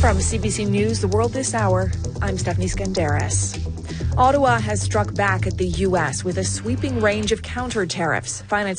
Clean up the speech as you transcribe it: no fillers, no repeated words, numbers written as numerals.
From CBC News, The World This Hour, I'm Stephanie Skandaris. Ottawa has struck back at the U.S. with a sweeping range of counter tariffs. Finance